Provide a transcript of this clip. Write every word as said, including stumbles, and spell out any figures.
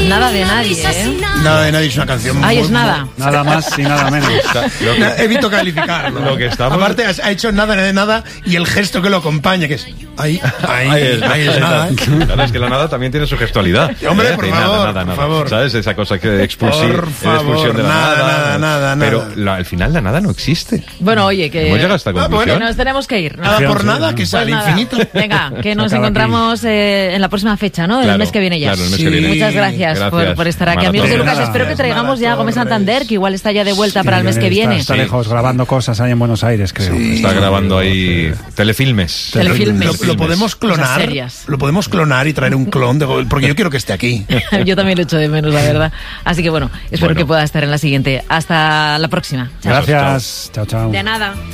Nada de nadie, ¿eh? Nada de nadie es una canción muy... Ay, es nada. Nada más y nada menos. Lo que, evito calificarlo. Lo que estamos... Aparte, ha hecho nada de nada y el gesto que lo acompaña, que es... Ahí, ahí, ahí es, ahí es nada. ¿eh? Claro, es que la nada también tiene su gestualidad. Hombre, ¿eh? por De favor, nada, nada, por nada. favor. ¿Sabes? Esa cosa que expulsión, Por favor, expulsión de la nada, nada. nada, nada, nada. Pero la, al final la nada no existe. Bueno, oye, que... Hemos llegado a esta conclusión. Bueno, nos tenemos que ir, ¿no? Nada por Sí, nada, ¿no? que sale Pues nada. infinito. Venga, que nos acaba encontramos eh, en la próxima fecha, ¿no? Claro, el mes que viene ya. claro, el mes Sí. que viene. Muchas gracias, Gracias. Por, por estar aquí. Mara Amigos de Torres. Lucas, Gracias, espero que traigamos ya a Mara Gómez Torres. Santander, que igual está ya de vuelta para el mes que Está- viene. Está Sí. lejos grabando cosas ahí en Buenos Aires, creo. Sí. Está grabando ahí telefilmes. Telefilmes. Lo, lo podemos Cosas clonar. serias. Lo podemos clonar y traer un clon de Gómez, porque yo quiero que esté aquí. Yo también lo echo de menos, la verdad. Así que bueno, espero Bueno. que pueda estar en la siguiente. Hasta la próxima. Chao. Gracias. Chao, chao. De nada.